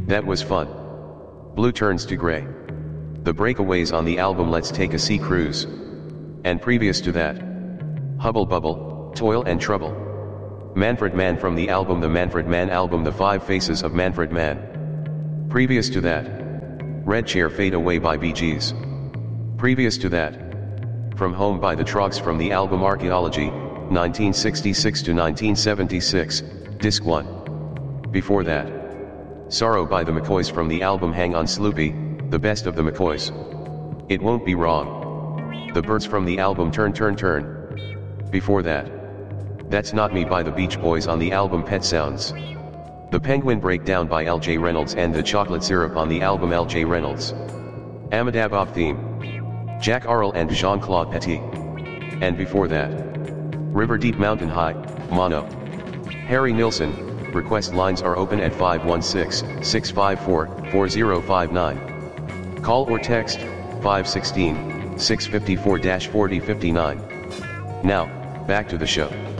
That was fun. Blue turns to gray. The breakaways on the album Let's Take a Sea Cruise. And previous to that, Hubble Bubble, Toil and Trouble. Manfred Mann from the album The Manfred Mann Album The Five Faces of Manfred Mann. Previous to that, Red Chair Fade Away by Bee Gees. Previous to that, From Home by the Trogs from the album Archaeology, 1966 to 1976, Disc 1. Before that, Sorrow by the McCoys from the album Hang On Sloopy, the best of the McCoys. It Won't Be Wrong. The Birds from the album Turn Turn Turn. Before that, That's Not Me by the Beach Boys on the album Pet Sounds. The Penguin Breakdown by L.J. Reynolds and the Chocolate Syrup on the album L.J. Reynolds. Amitabh Off Theme. Jack Arl and Jean-Claude Petit. And before that, River Deep Mountain High, Mono. Harry Nilsson. Request lines are open at 516-654-4059. Call or text 516-654-4059. Now, back to the show.